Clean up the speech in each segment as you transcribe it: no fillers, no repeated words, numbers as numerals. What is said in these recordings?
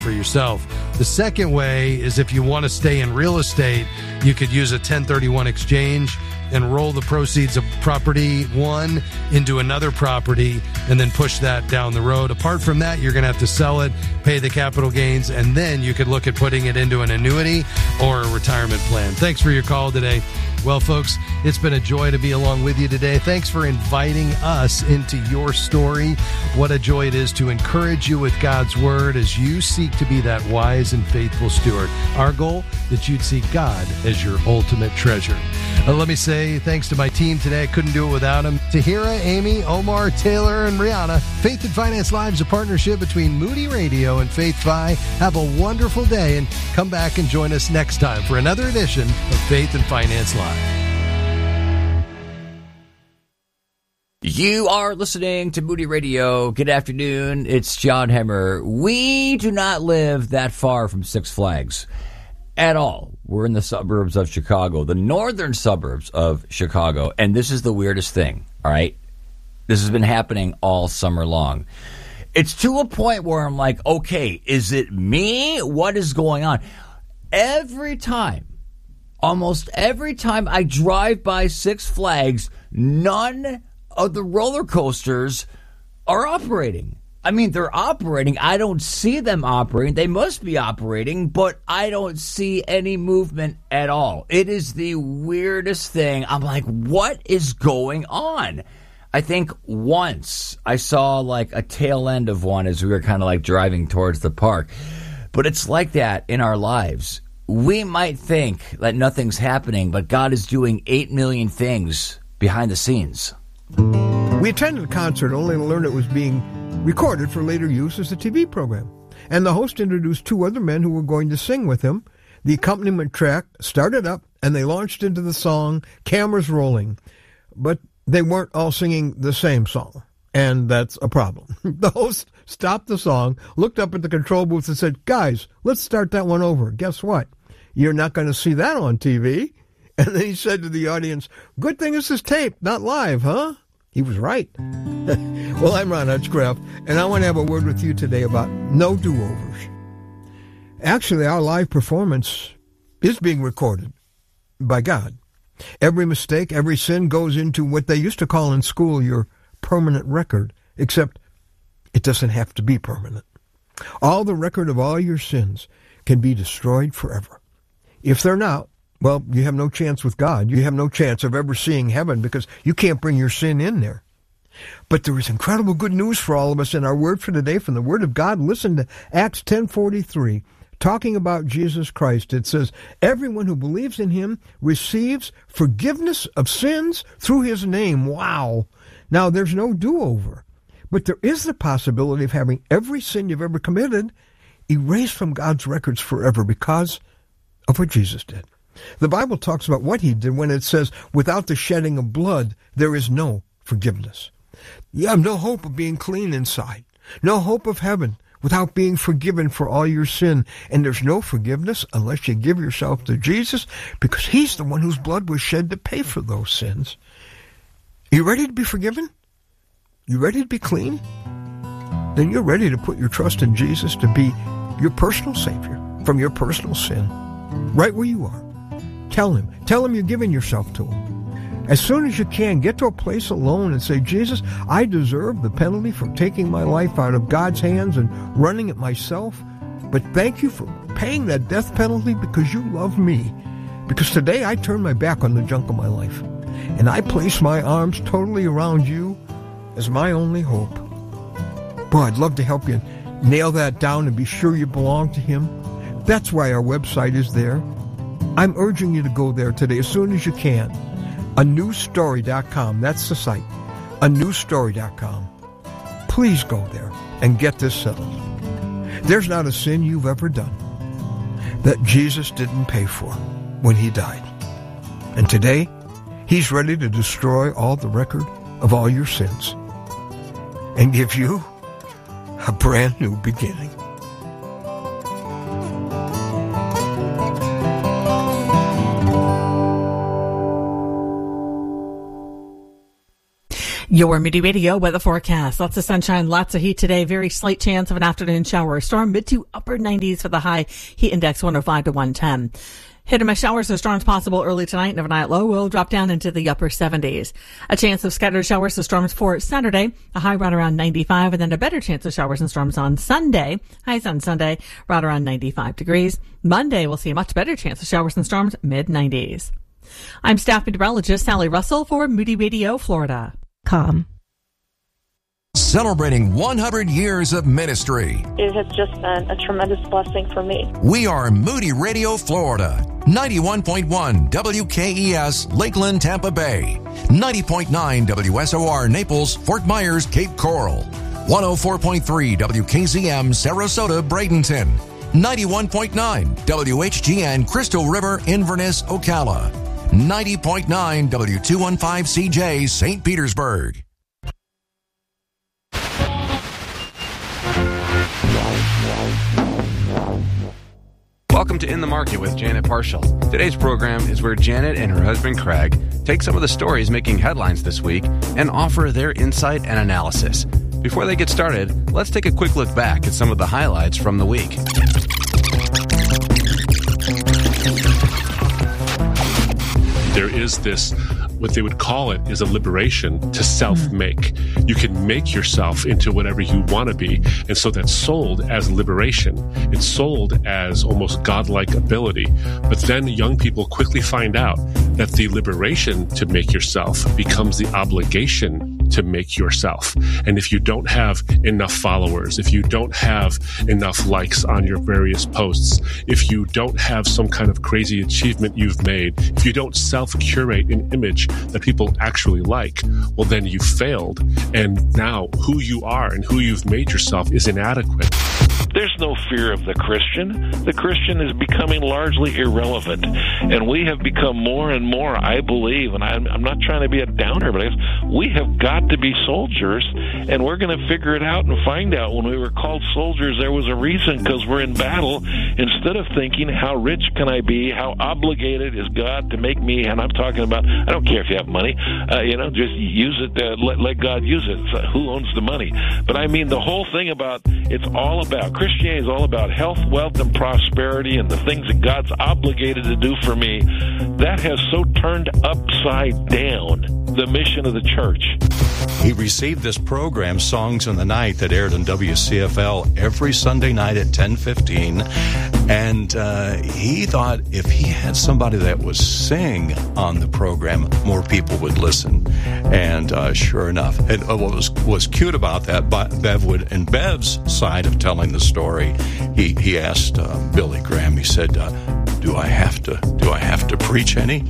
for yourself. The second way is if you want to stay in real estate, you could use a 1031 exchange and roll the proceeds of property one into another property and then push that down the road. Apart from that, you're going to have to sell it, pay the capital gains, and then you could look at putting it into an annuity or a retirement plan. Thanks for your call today. Well, folks, it's been a joy to be along with you today. Thanks for inviting us into your story. What a joy it is to encourage you with God's word as you seek to be that wise and faithful steward. Our goal, that you'd see God as your ultimate treasure. Let me say thanks to my team today. I couldn't do it without them. Tahira, Amy, Omar, Taylor, and Rihanna. Faith and Finance Live is a partnership between Moody Radio and Faith Fi. Have a wonderful day and come back and join us next time for another edition of Faith and Finance Live. You are listening to Moody Radio. Good afternoon. It's John Hemmer. We do not live that far from Six Flags at all. We're in the suburbs of Chicago, the northern suburbs of Chicago. And this is the weirdest thing, all right? This has been happening all summer long. It's to a point where I'm like, okay, is it me? What is going on? Almost every time I drive by Six Flags, none of the roller coasters are operating. I mean, they're operating. I don't see them operating. They must be operating, but I don't see any movement at all. It is the weirdest thing. I'm like, what is going on? I think once I saw like a tail end of one as we were kind of like driving towards the park. But it's like that in our lives. We might think that nothing's happening, but God is doing 8 million things behind the scenes. We attended a concert only to learn it was being recorded for later use as a TV program. And the host introduced two other men who were going to sing with him. The accompaniment track started up, and they launched into the song, cameras rolling. But they weren't all singing the same song, and that's a problem. The host stopped the song, looked up at the control booth and said, "Guys, let's start that one over. Guess what? You're not going to see that on TV." And then he said to the audience, "Good thing this is taped, not live, huh?" He was right. Well, I'm Ron Hutchcraft, and I want to have a word with you today about no do-overs. Actually, our live performance is being recorded by God. Every mistake, every sin goes into what they used to call in school your permanent record, except it doesn't have to be permanent. All the record of all your sins can be destroyed forever. If they're not, well, you have no chance with God. You have no chance of ever seeing heaven because you can't bring your sin in there. But there is incredible good news for all of us in our word for today from the Word of God. Listen to Acts 10:43, talking about Jesus Christ. It says, "Everyone who believes in him receives forgiveness of sins through his name." Wow. Now, there's no do-over, but there is the possibility of having every sin you've ever committed erased from God's records forever because of what Jesus did. The Bible talks about what he did when it says, without the shedding of blood, there is no forgiveness. You have no hope of being clean inside, no hope of heaven without being forgiven for all your sin. And there's no forgiveness unless you give yourself to Jesus, because he's the one whose blood was shed to pay for those sins. You ready to be forgiven? You ready to be clean? Then you're ready to put your trust in Jesus to be your personal Savior from your personal sin, right where you are. Tell him you're giving yourself to him. As soon as you can, get to a place alone and say, "Jesus, I deserve the penalty for taking my life out of God's hands and running it myself. But thank you for paying that death penalty because you love me. Because today I turn my back on the junk of my life. And I place my arms totally around you as my only hope." Boy, I'd love to help you nail that down and be sure you belong to him. That's why our website is there. I'm urging you to go there today as soon as you can. anewstory.com, that's the site. anewstory.com. Please go there and get this settled. There's not a sin you've ever done that Jesus didn't pay for when he died. And today, he's ready to destroy all the record of all your sins and give you a brand new beginning. Your Moody Radio weather forecast. Lots of sunshine, lots of heat today. Very slight chance of an afternoon shower or storm. Mid to upper 90s for the high. Heat index 105 to 110. Hit and miss showers or storms possible early tonight, and overnight low will drop down into the upper 70s. A chance of scattered showers or storms for Saturday, a high right around 95, and then a better chance of showers and storms on Sunday. Highs on Sunday, right around 95 degrees. Monday, we'll see a much better chance of showers and storms, mid-90s. I'm staff meteorologist Sally Russell for Moody Radio, Florida. Celebrating 100 years of ministry. It has just been a tremendous blessing for me. We are Moody Radio, Florida. 91.1 WKES, Lakeland, Tampa Bay. 90.9 WSOR, Naples, Fort Myers, Cape Coral. 104.3 WKZM, Sarasota, Bradenton. 91.9 WHGN, Crystal River, Inverness, Ocala. 90.9 W215CJ, St. Petersburg. Welcome to In the Market with Janet Parshall. Today's program is where Janet and her husband Craig take some of the stories making headlines this week and offer their insight and analysis. Before they get started, let's take a quick look back at some of the highlights from the week. There is this, what they would call it is a liberation to self-make. You can make yourself into whatever you want to be. And so that's sold as liberation. It's sold as almost godlike ability. But then young people quickly find out that the liberation to make yourself becomes the obligation to make yourself. And if you don't have enough followers, if you don't have enough likes on your various posts, if you don't have some kind of crazy achievement you've made, if you don't self-curate an image that people actually like, well, then you failed. And now who you are and who you've made yourself is inadequate. There's no fear of the Christian. The Christian is becoming largely irrelevant. And we have become more and more, I believe, and I'm not trying to be a downer, but we have got to be soldiers, and we're going to figure it out and find out. When we were called soldiers, there was a reason, because we're in battle. Instead of thinking, how rich can I be? How obligated is God to make me? And I'm talking about, I don't care if you have money, just use it, let God use it. So who owns the money? But I mean, the whole thing about, Christianity is all about health, wealth, and prosperity, and the things that God's obligated to do for me. That has so turned upside down the mission of the church. He received this program, Songs in the Night, that aired on WCFL every Sunday night at 10:15, and he thought if he had somebody that would sing on the program, more people would listen. And sure enough, and what was cute about that, Bevwood and Bev's side of telling the story, he asked Billy Graham. He said, "Do I have to preach any?"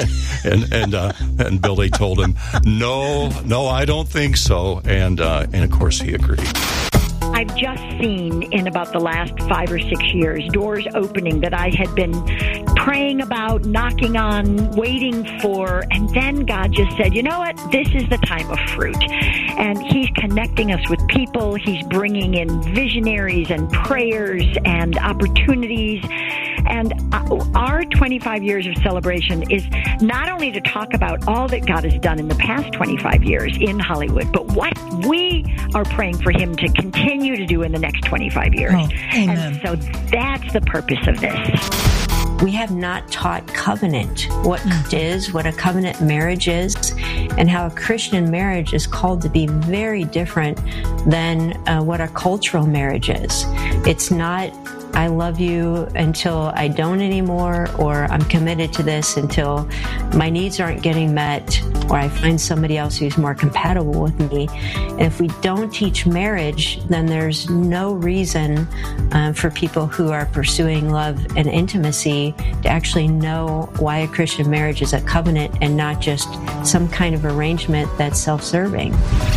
and Billy told him, "No, I don't think so." And of course he agreed. I've just seen in about the last 5 or 6 years doors opening that I had been praying about, knocking on, waiting for, and then God just said, you know what, this is the time of fruit. And He's connecting us with people. He's bringing in visionaries and prayers and opportunities. And our 25 years of celebration is not only to talk about all that God has done in the past 25 years in Hollywood, but what we are praying for Him to continue to do in the next 25 years. Oh, amen. And so that's the purpose of this. We have not taught covenant, what a covenant marriage is, and how a Christian marriage is called to be very different than what a cultural marriage is. It's not, I love you until I don't anymore, or I'm committed to this until my needs aren't getting met, or I find somebody else who's more compatible with me. And if we don't teach marriage, then there's no reason for people who are pursuing love and intimacy to actually know why a Christian marriage is a covenant and not just some kind of arrangement that's self-serving.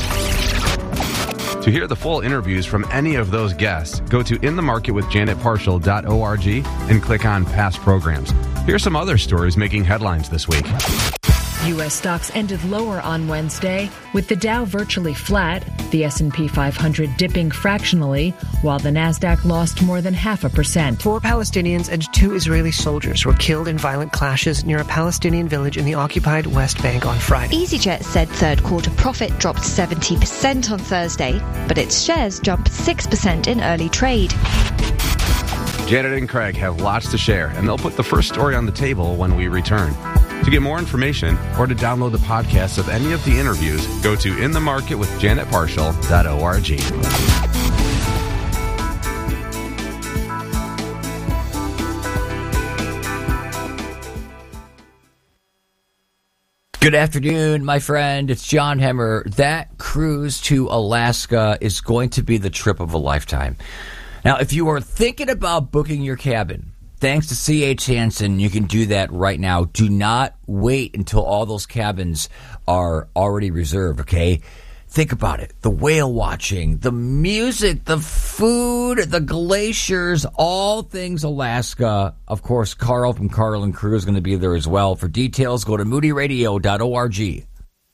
To hear the full interviews from any of those guests, go to inthemarketwithjanetparshall.org and click on past programs. Here's some other stories making headlines this week. U.S. stocks ended lower on Wednesday, with the Dow virtually flat, the S&P 500 dipping fractionally, while the Nasdaq lost more than 0.5%. 4 Palestinians and 2 Israeli soldiers were killed in violent clashes near a Palestinian village in the occupied West Bank on Friday. EasyJet said third quarter profit dropped 70% on Thursday, but its shares jumped 6% in early trade. Janet and Craig have lots to share, and they'll put the first story on the table when we return. To get more information or to download the podcast of any of the interviews, go to inthemarketwithjanetparshall.org. Good afternoon, my friend. It's John Hemmer. That cruise to Alaska is going to be the trip of a lifetime. Now, if you are thinking about booking your cabin, thanks to C.H. Hansen, you can do that right now. Do not wait until all those cabins are already reserved, okay? Think about it. The whale watching, the music, the food, the glaciers, all things Alaska. Of course, Carl from Carl and Crew is going to be there as well. For details, go to moodyradio.org.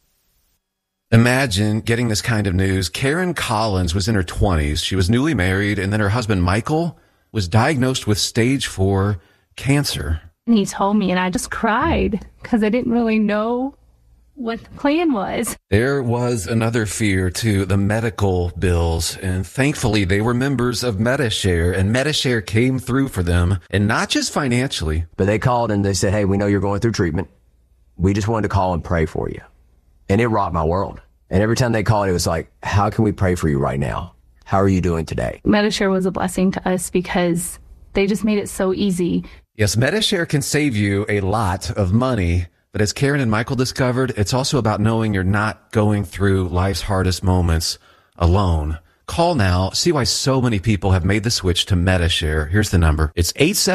Imagine getting this kind of news. Karen Collins was in her 20s. She was newly married, and then her husband, Michael, was diagnosed with stage 4 cancer. And he told me, and I just cried because I didn't really know what the plan was. There was another fear, too, the medical bills. And thankfully, they were members of Medi-Share, and Medi-Share came through for them, and not just financially. But they called and they said, hey, we know you're going through treatment. We just wanted to call and pray for you. And it rocked my world. And every time they called, it was like, how can we pray for you right now? How are you doing today? Medi-Share was a blessing to us because they just made it so easy. Yes, Medi-Share can save you a lot of money. But as Karen and Michael discovered, it's also about knowing you're not going through life's hardest moments alone. Call now. See why so many people have made the switch to Medi-Share. Here's the number. It's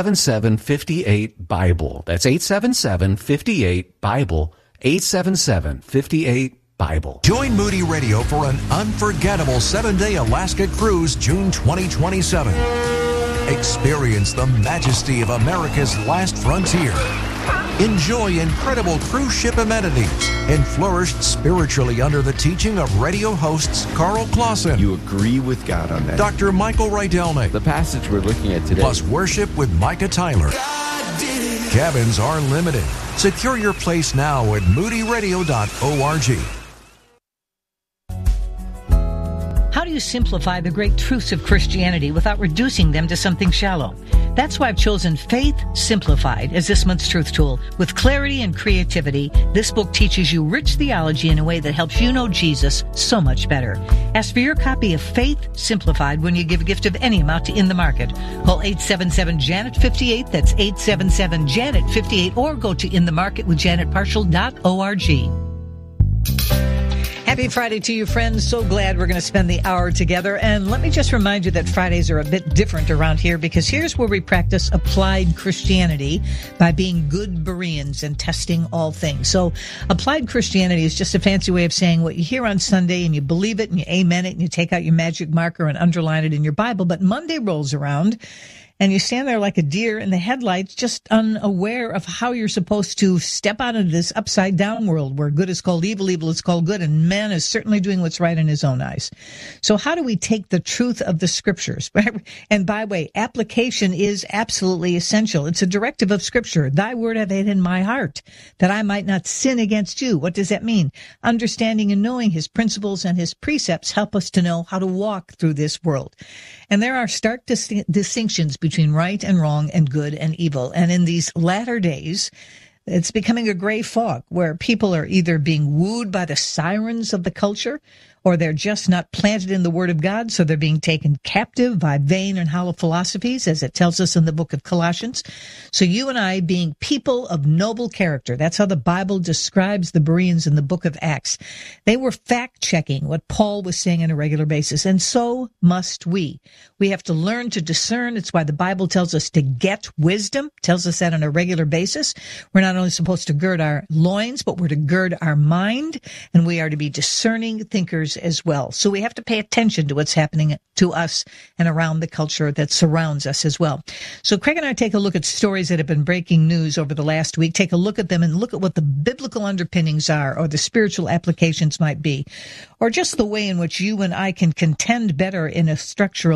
877-58-BIBLE. That's 877-58-BIBLE. 877-58-BIBLE. Join Moody Radio for an unforgettable 7-day Alaska cruise June 2027. Experience the majesty of America's last frontier. Enjoy incredible cruise ship amenities and flourish spiritually under the teaching of radio hosts Carl Clausen. You agree with God on that. Dr. Michael Rydelnik. The passage we're looking at today. Plus worship with Micah Tyler. Cabins are limited. Secure your place now at moodyradio.org. How do you simplify the great truths of Christianity without reducing them to something shallow? That's why I've chosen Faith Simplified as this month's truth tool. With clarity and creativity, this book teaches you rich theology in a way that helps you know Jesus so much better. Ask for your copy of Faith Simplified when you give a gift of any amount to In the Market. Call 877-JANET-58. That's 877-JANET-58. Or go to inthemarketwithjanetparshall.org. Happy Friday to you, friends. So glad we're going to spend the hour together. And let me just remind you that Fridays are a bit different around here because here's where we practice applied Christianity by being good Bereans and testing all things. So applied Christianity is just a fancy way of saying what you hear on Sunday and you believe it and you amen it and you take out your magic marker and underline it in your Bible. But Monday rolls around and you stand there like a deer in the headlights, just unaware of how you're supposed to step out of this upside-down world where good is called evil, evil is called good, and man is certainly doing what's right in his own eyes. So how do we take the truth of the Scriptures? And by the way, application is absolutely essential. It's a directive of Scripture. Thy word have I hid in my heart, that I might not sin against you. What does that mean? Understanding and knowing his principles and his precepts help us to know how to walk through this world. And there are stark distinctions between right and wrong and good and evil. And in these latter days, it's becoming a gray fog where people are either being wooed by the sirens of the culture or they're just not planted in the Word of God, so they're being taken captive by vain and hollow philosophies, as it tells us in the book of Colossians. So you and I, being people of noble character, that's how the Bible describes the Bereans in the book of Acts. They were fact-checking what Paul was saying on a regular basis, and so must we. We have to learn to discern. It's why the Bible tells us to get wisdom, tells us that on a regular basis. We're not only supposed to gird our loins, but we're to gird our mind, and we are to be discerning thinkers others as well. So we have to pay attention to what's happening to us and around the culture that surrounds us as well. So Craig and I take a look at stories that have been breaking news over the last week, take a look at them and look at what the biblical underpinnings are, or the spiritual applications might be, or just the way in which you and I can contend better in a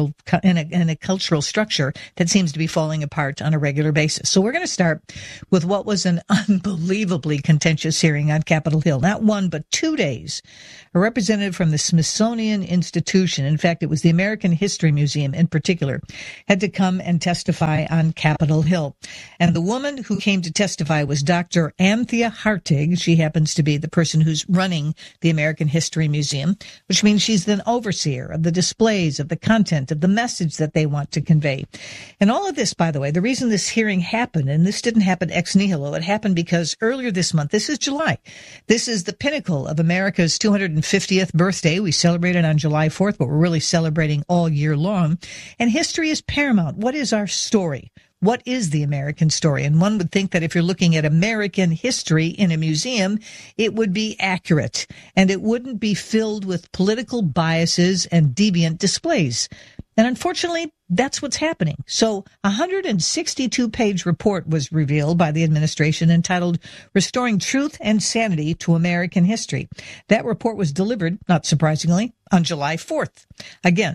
cultural structure that seems to be falling apart on a regular basis. So we're going to start with what was an unbelievably contentious hearing on Capitol Hill. Not 1, but 2 days. A representative from the Smithsonian Institution, in fact, it was the American History Museum in particular, had to come and testify on Capitol Hill. And the woman who came to testify was Dr. Anthea Hartig. She happens to be the person who's running the American History Museum, which means she's an overseer of the displays, of the content, of the message that they want to convey. And all of this, by the way, the reason this hearing happened, and this didn't happen ex nihilo, it happened because earlier this month, this is July, this is the pinnacle of America's 250th birthday. We celebrated on July 4th, but we're really celebrating all year long. And history is paramount. What is our story? What is the American story? And one would think that if you're looking at American history in a museum, it would be accurate and it wouldn't be filled with political biases and deviant displays. And unfortunately, that's what's happening. So a 162-page report was revealed by the administration entitled Restoring Truth and Sanity to American History. That report was delivered, not surprisingly, on July 4th. Again,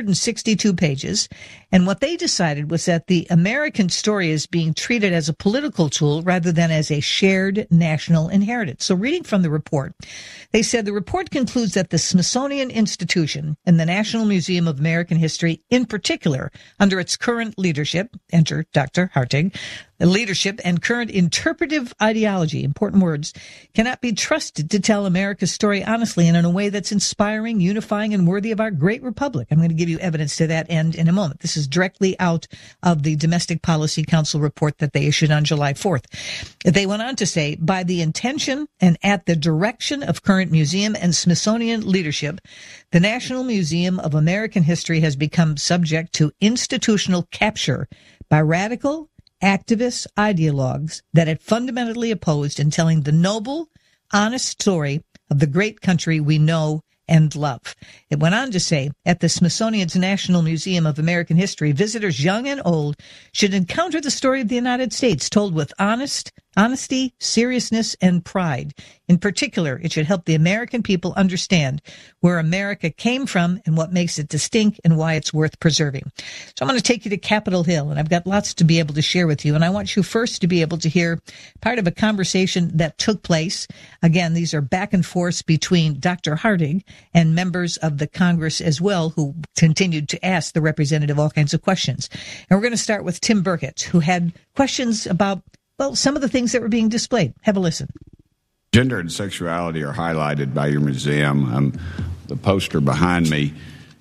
162 pages. And what they decided was that the American story is being treated as a political tool rather than as a shared national inheritance. So reading from the report, they said the report concludes that the Smithsonian Institution and the National Museum of American History in particular, under its current leadership, enter Dr. Hartig, the leadership and current interpretive ideology, important words, cannot be trusted to tell America's story honestly and in a way that's inspiring, unifying, and worthy of our great republic. I'm going to give you evidence to that end in a moment. This is directly out of the Domestic Policy Council report that they issued on July 4th. They went on to say, by the intention and at the direction of current museum and Smithsonian leadership, the National Museum of American History has become subject to institutional capture by radical, activist ideologues that had fundamentally opposed in telling the noble, honest story of the great country we know and love. It went on to say, at the Smithsonian's National Museum of American History, visitors young and old should encounter the story of the United States told with honesty, seriousness, and pride. In particular, it should help the American people understand where America came from and what makes it distinct and why it's worth preserving. So I'm going to take you to Capitol Hill, and I've got lots to be able to share with you. And I want you first to be able to hear part of a conversation that took place. Again, these are back and forth between Dr. Hartig and members of the Congress as well, who continued to ask the representative all kinds of questions. And we're going to start with Tim Burkett, who had questions about, well, some of the things that were being displayed. Have a listen. Gender and sexuality are highlighted by your museum. The poster behind me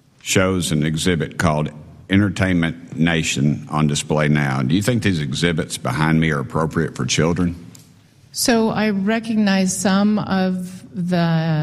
shows an exhibit called Entertainment Nation on display now. Do you think these exhibits behind me are appropriate for children? So I recognize some of the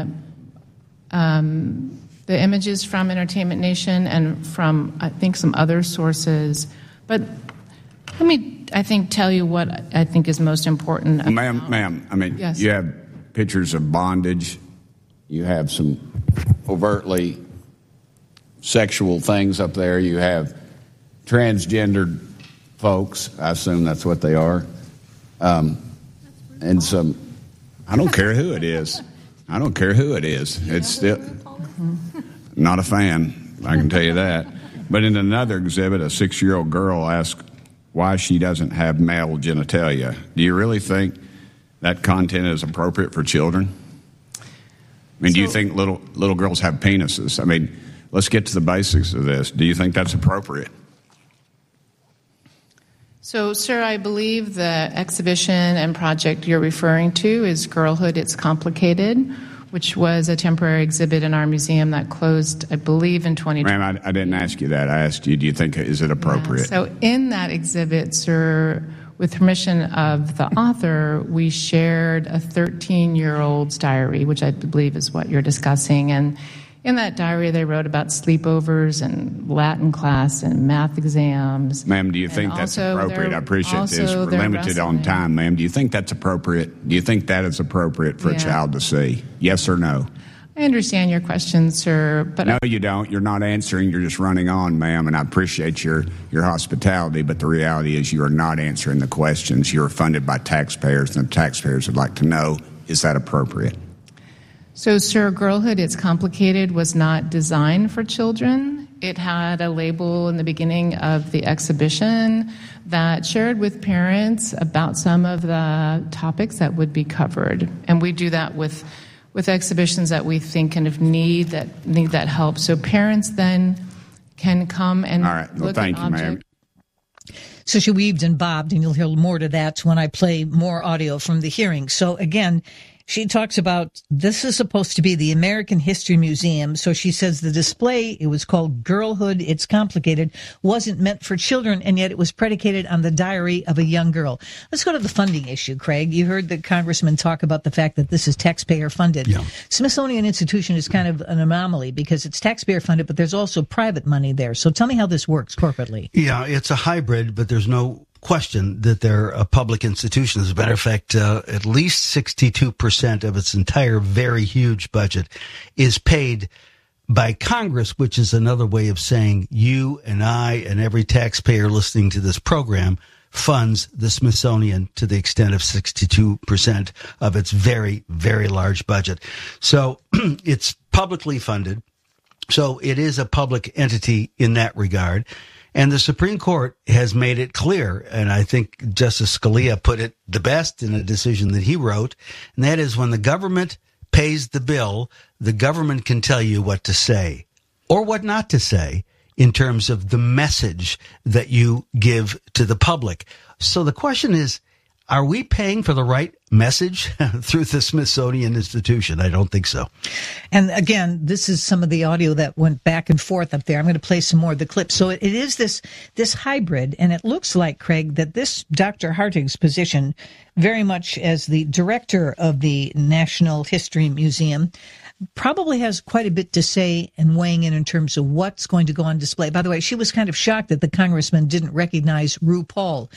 images from Entertainment Nation and from, I think, some other sources. But let me, I think, tell you what I think is most important. Ma'am, I mean, yes. You have pictures of bondage. You have some overtly sexual things up there. You have transgendered folks. I assume that's what they are. And some, I don't care who it is. I don't care who it is. It's still not a fan, I can tell you that. But in another exhibit, a 6-year-old girl asked why she doesn't have male genitalia. Do you really think that content is appropriate for children? I mean, do you think little girls have penises? I mean, let's get to the basics of this. Do you think that's appropriate? So, sir, I believe the exhibition and project you're referring to is Girlhood, It's Complicated, which was a temporary exhibit in our museum that closed, I believe, in 2020. Ma'am, I didn't ask you that. I asked you, do you think, is it appropriate? Yeah. So in that exhibit, sir, with permission of the author, we shared a 13-year-old's diary, which I believe is what you're discussing. And in that diary, they wrote about sleepovers and Latin class and math exams. Ma'am, do you think that's appropriate? I appreciate this. We're limited on time, ma'am. Do you think that's appropriate? Do you think that is appropriate for a child to see? Yes or no? I understand your question, sir, but No, you don't. You're not answering. You're just running on, ma'am, and I appreciate your hospitality, but the reality is you are not answering the questions. You are funded by taxpayers, and the taxpayers would like to know, is that appropriate? So, sir, Girlhood, It's Complicated was not designed for children. It had a label in the beginning of the exhibition that shared with parents about some of the topics that would be covered. And we do that with exhibitions that we think kind of need that help. So parents then can come and all right. Well, look thank at you, objects. ma'am. So she weaved and bobbed, and you'll hear more to that when I play more audio from the hearing. So again, she talks about this is supposed to be the American History Museum. So she says the display, it was called Girlhood, It's Complicated, wasn't meant for children, and yet it was predicated on the diary of a young girl. Let's go to the funding issue, Craig. You heard the congressman talk about the fact that this is taxpayer funded. Yeah. Smithsonian Institution is kind of an anomaly because it's taxpayer funded, but there's also private money there. So tell me how this works corporately. Yeah, it's a hybrid, but there's no question that they're a public institution. As a matter of fact, at least 62% of its entire very huge budget is paid by Congress, which is another way of saying you and I and every taxpayer listening to this program funds the Smithsonian to the extent of 62% of its very, very large budget. So it's publicly funded. So it is a public entity in that regard. And the Supreme Court has made it clear, and I think Justice Scalia put it the best in a decision that he wrote, and that is when the government pays the bill, the government can tell you what to say or what not to say in terms of the message that you give to the public. So the question is, are we paying for the right message through the Smithsonian Institution? I don't think so. And again, this is some of the audio that went back and forth up there. I'm going to play some more of the clips. So it is this hybrid, and it looks like, Craig, that this Dr. Hartig's position, very much as the director of the National History Museum, probably has quite a bit to say and weighing in terms of what's going to go on display. By the way, she was kind of shocked that the congressman didn't recognize RuPaul.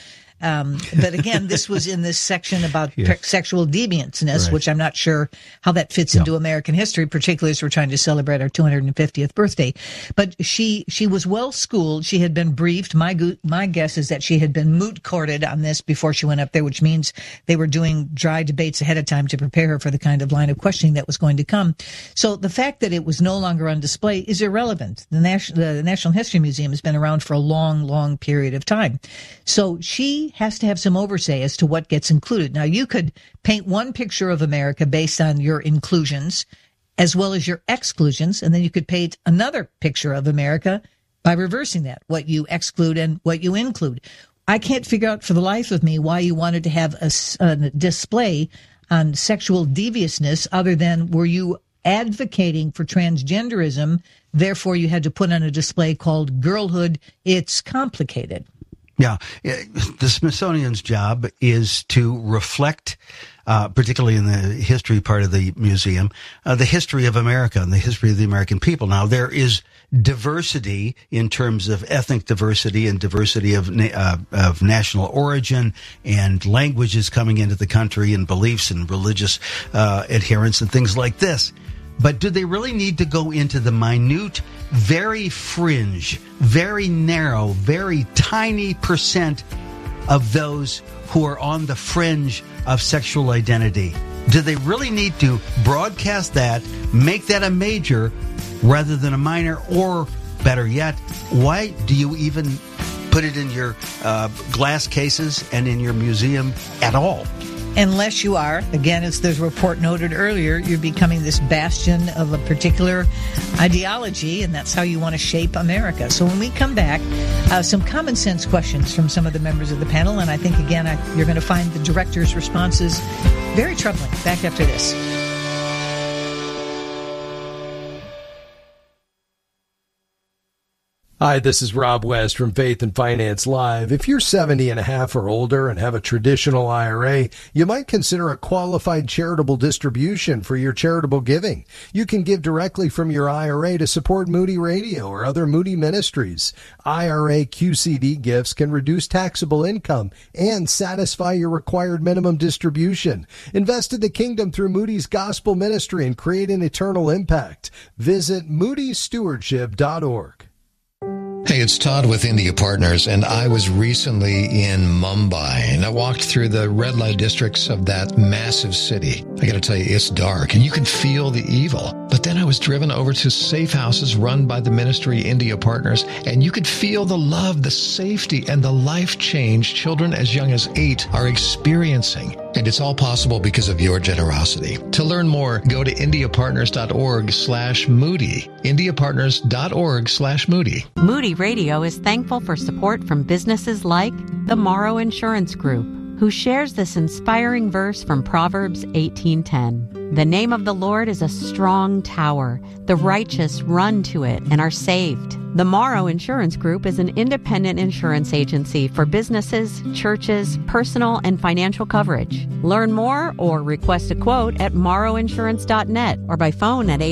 But again, this was in this section about sexual deviantness, right, which I'm not sure how that fits into American history, particularly as we're trying to celebrate our 250th birthday. But she was well schooled. She had been briefed. My guess is that she had been moot courted on this before she went up there, which means they were doing dry debates ahead of time to prepare her for the kind of line of questioning that was going to come. So the fact that it was no longer on display is irrelevant. The National History Museum has been around for a long, long period of time. So she has to have some oversight as to what gets included. Now, you could paint one picture of America based on your inclusions as well as your exclusions, and then you could paint another picture of America by reversing that, what you exclude and what you include. I can't figure out for the life of me why you wanted to have a display on sexual deviousness other than were you advocating for transgenderism, therefore you had to put on a display called Girlhood, It's Complicated. Yeah, the Smithsonian's job is to reflect, particularly in the history part of the museum, the history of America and the history of the American people. Now, there is diversity in terms of ethnic diversity and diversity of national origin and languages coming into the country and beliefs and religious adherence and things like this. But do they really need to go into the minute, very fringe, very narrow, very tiny percent of those who are on the fringe of sexual identity? Do they really need to broadcast that, make that a major rather than a minor? Or better yet, why do you even put it in your glass cases and in your museum at all? Unless you are, again, as the report noted earlier, you're becoming this bastion of a particular ideology, and that's how you want to shape America. So when we come back, some common sense questions from some of the members of the panel, and I think, again, you're going to find the director's responses very troubling. Back after this. Hi, this is Rob West from Faith and Finance Live. If you're 70 and a half or older and have a traditional IRA, you might consider a qualified charitable distribution for your charitable giving. You can give directly from your IRA to support Moody Radio or other Moody ministries. IRA QCD gifts can reduce taxable income and satisfy your required minimum distribution. Invest in the kingdom through Moody's Gospel Ministry and create an eternal impact. Visit moodystewardship.org. Hey, it's Todd with India Partners, and I was recently in Mumbai, and I walked through the red light districts of that massive city. I got to tell you, it's dark, and you can feel the evil. But then I was driven over to safe houses run by the ministry India Partners, and you could feel the love, the safety, and the life change children as young as 8 are experiencing. And it's all possible because of your generosity. To learn more, go to indiapartners.org/Moody. indiapartners.org/Moody. Moody Radio is thankful for support from businesses like the Morrow Insurance Group, who shares this inspiring verse from Proverbs 18:10. The name of the Lord is a strong tower. The righteous run to it and are saved. The Morrow Insurance Group is an independent insurance agency for businesses, churches, personal and financial coverage. Learn more or request a quote at morrowinsurance.net or by phone at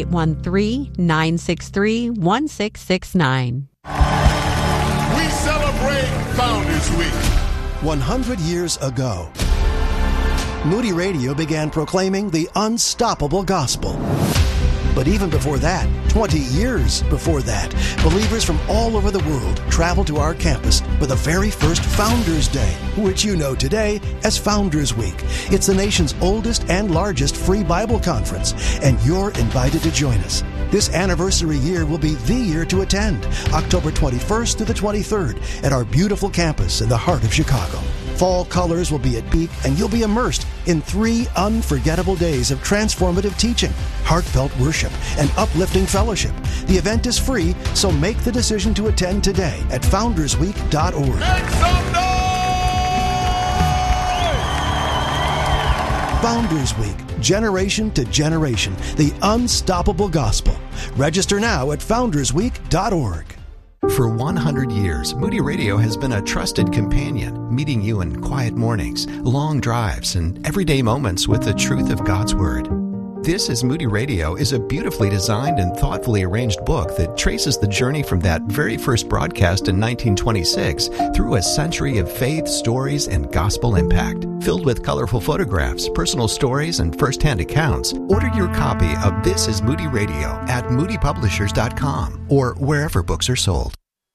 813-963-1669. We celebrate Founders Week. 100 years ago, Moody Radio began proclaiming the unstoppable gospel. But even before that, 20 years before that, believers from all over the world traveled to our campus for the very first Founders Day, which you know today as Founders Week. It's the nation's oldest and largest free Bible conference, and you're invited to join us. This anniversary year will be the year to attend, October 21st to the 23rd at our beautiful campus in the heart of Chicago. Fall colors will be at peak, and you'll be immersed in 3 unforgettable days of transformative teaching, heartfelt worship, and uplifting fellowship. The event is free, so make the decision to attend today at foundersweek.org. Make some noise! Founders Week, generation to generation, the unstoppable gospel. Register now at foundersweek.org. For 100 years, Moody Radio has been a trusted companion, meeting you in quiet mornings, long drives, and everyday moments with the truth of God's Word. This is Moody Radio is a beautifully designed and thoughtfully arranged book that traces the journey from that very first broadcast in 1926 through a century of faith, stories, and gospel impact. Filled with colorful photographs, personal stories, and first-hand accounts, order your copy of This is Moody Radio at moodypublishers.com or wherever books are sold.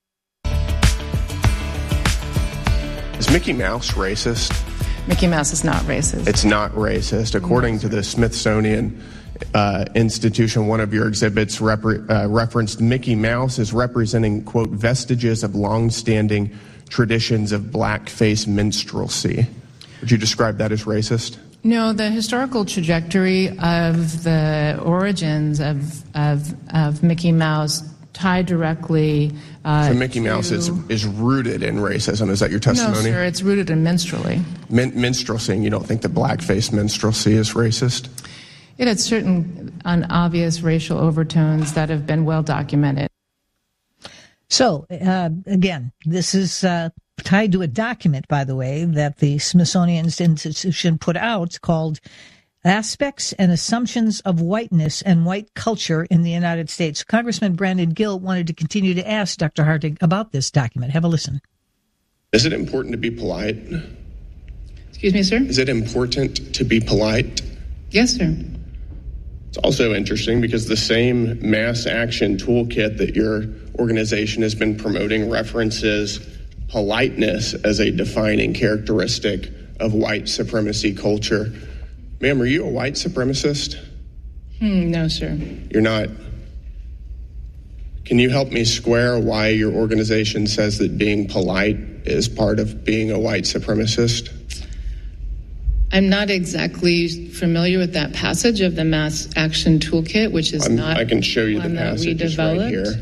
Is Mickey Mouse racist? Mickey Mouse is not racist. It's not racist. According to the Smithsonian Institution, one of your exhibits referenced Mickey Mouse as representing, quote, vestiges of long-standing traditions of blackface minstrelsy. Would you describe that as racist? No, the historical trajectory of the origins of Mickey Mouse tied directly so Mickey Mouse is rooted in racism. Is that your testimony? No, sir, it's rooted in minstrelsy. Minstrelsy, you don't think that blackface minstrelsy is racist? It had certain unobvious racial overtones that have been well documented. So, again, this is tied to a document, by the way, that the Smithsonian Institution put out called Aspects and Assumptions of Whiteness and White Culture in the United States. Congressman Brandon Gill wanted to continue to ask Dr. Hartig about this document. Have a listen. Is it important to be polite? Excuse me, sir? Is it important to be polite? Yes, sir. It's also interesting because the same mass action toolkit that your organization has been promoting references politeness as a defining characteristic of white supremacy culture. Ma'am, are you a white supremacist? No, sir. You're not. Can you help me square why your organization says that being polite is part of being a white supremacist? I'm not exactly familiar with that passage of the Mass Action Toolkit, which is I can show you the passage. It's right here.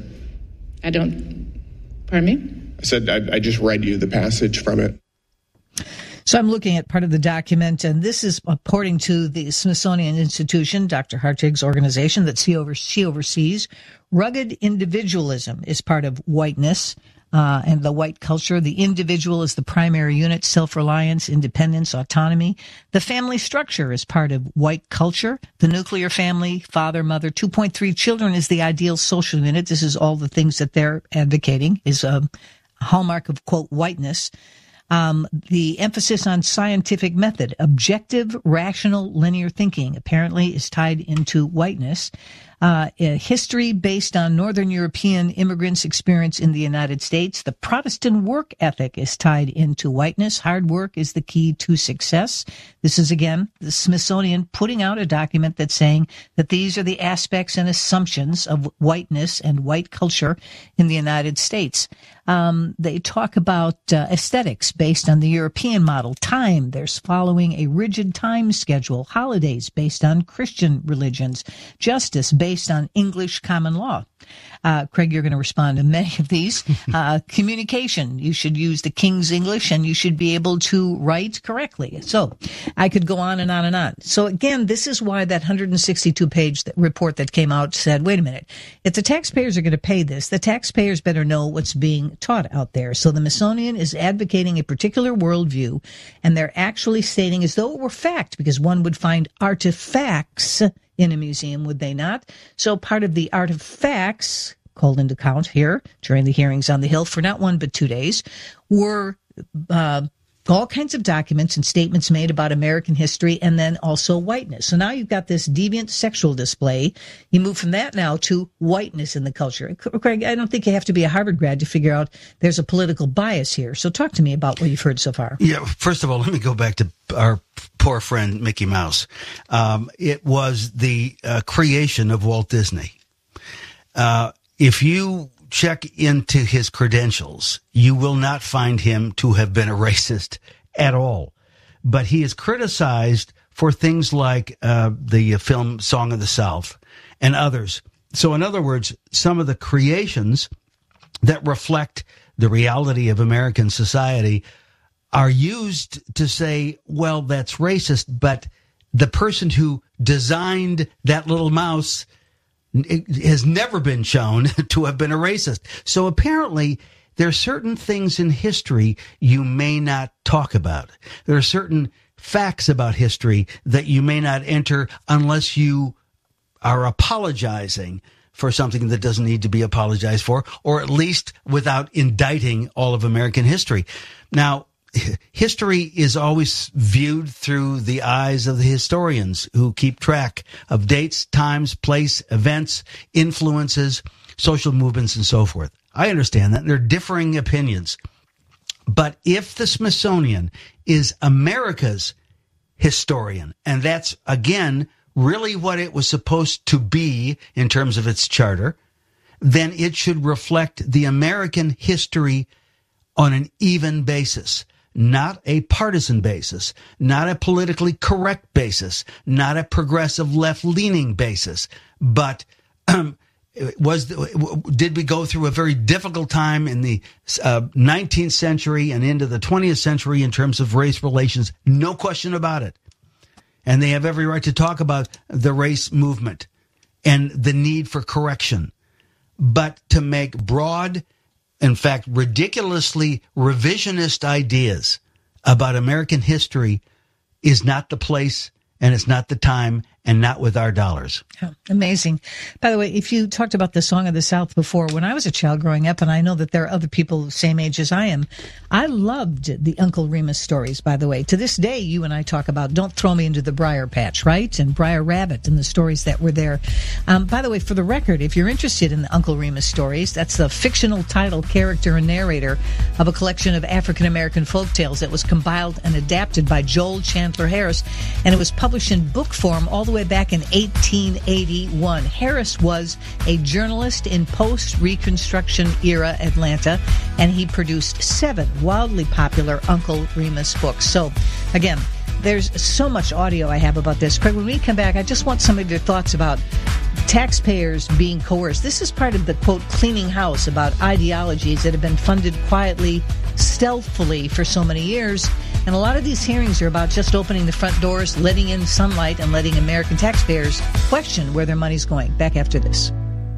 Pardon me? I said I just read you the passage from it. So I'm looking at part of the document, and this is according to the Smithsonian Institution, Dr. Hartig's organization that she oversees. Rugged individualism is part of whiteness and the white culture. The individual is the primary unit, self-reliance, independence, autonomy. The family structure is part of white culture. The nuclear family, father, mother, 2.3 children is the ideal social unit. This is all the things that they're advocating is a hallmark of, quote, whiteness. The emphasis on scientific method, objective, rational, linear thinking apparently is tied into whiteness. History based on Northern European immigrants' experience in the United States. The Protestant work ethic is tied into whiteness. Hard work is the key to success. This is, again, the Smithsonian putting out a document that's saying that these are the aspects and assumptions of whiteness and white culture in the United States. They talk about aesthetics based on the European model. Time, there's following a rigid time schedule. Holidays based on Christian religions. Justice based on English common law. Craig, you're going to respond to many of these. Communication, you should use the King's English and you should be able to write correctly. So I could go on and on and on. So again, this is why that 162-page report that came out said, wait a minute, if the taxpayers are going to pay this, the taxpayers better know what's being taught out there. So the Smithsonian is advocating a particular worldview, and they're actually stating as though it were fact, because one would find artifacts in a museum, would they not? So part of the artifacts called into account here during the hearings on the Hill for not 1 but 2 days were all kinds of documents and statements made about American history and then also whiteness. So now you've got this deviant sexual display. You move from that now to whiteness in the culture. Craig, I don't think you have to be a Harvard grad to figure out there's a political bias here. So talk to me about what you've heard so far. Yeah, first of all, let me go back to our poor friend Mickey Mouse. It was the creation of Walt Disney. If you check into his credentials, you will not find him to have been a racist at all. But he is criticized for things like the film Song of the South and others. So in other words, some of the creations that reflect the reality of American society are used to say, well, that's racist, but the person who designed that little mouse has never been shown to have been a racist. So apparently there are certain things in history you may not talk about. There are certain facts about history that you may not enter unless you are apologizing for something that doesn't need to be apologized for, or at least without indicting all of American history. Now, history is always viewed through the eyes of the historians who keep track of dates, times, place, events, influences, social movements, and so forth. I understand that. There are differing opinions. But if the Smithsonian is America's historian, and that's, again, really what it was supposed to be in terms of its charter, then it should reflect the American history on an even basis. Not a partisan basis, not a politically correct basis, not a progressive left-leaning basis, but did we go through a very difficult time in the 19th century and into the 20th century in terms of race relations? No question about it. And they have every right to talk about the race movement and the need for correction. But to make broad, in fact, ridiculously revisionist ideas about American history is not the place, and it's not the time, and not with our dollars. Yeah, amazing. By the way, if you talked about the Song of the South before, when I was a child growing up, and I know that there are other people the same age as I am, I loved the Uncle Remus stories, by the way. To this day, you and I talk about Don't Throw Me Into the Briar Patch, right? And Briar Rabbit and the stories that were there. By the way, for the record, if you're interested in the Uncle Remus stories, that's the fictional title, character, and narrator of a collection of African-American folktales that was compiled and adapted by Joel Chandler Harris, and it was published in book form all the way back in 1881. Harris was a journalist in post-Reconstruction era Atlanta, and he produced 7 wildly popular Uncle Remus books. So, again, there's so much audio I have about this. Craig, when we come back, I just want some of your thoughts about taxpayers being coerced. This is part of the, quote, cleaning house about ideologies that have been funded quietly, stealthily for so many years. And a lot of these hearings are about just opening the front doors, letting in sunlight, and letting American taxpayers question where their money's going. Back after this.